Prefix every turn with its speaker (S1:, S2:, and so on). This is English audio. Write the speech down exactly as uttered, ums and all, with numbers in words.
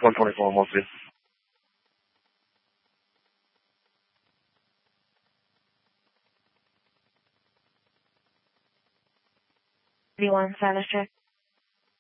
S1: one twenty-four mostly.
S2: Do you want status check?